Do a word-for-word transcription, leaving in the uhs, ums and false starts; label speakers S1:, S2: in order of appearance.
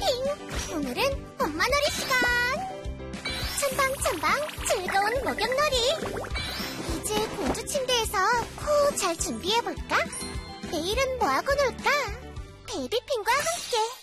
S1: 핑! 오늘은 엄마놀이 시간! 첨방첨방 즐거운 목욕놀이! 이제 공주 침대에서 코 잘 준비해볼까? 내일은 뭐하고 놀까? 베이비핑과 함께!